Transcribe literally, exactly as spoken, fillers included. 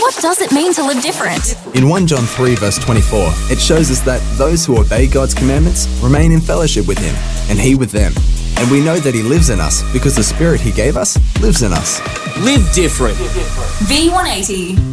what does it mean to live different? In First John three verse twenty-four, it shows us that those who obey God's commandments remain in fellowship with Him, and He with them. And we know that He lives in us because the Spirit He gave us lives in us. Live different. V one eighty.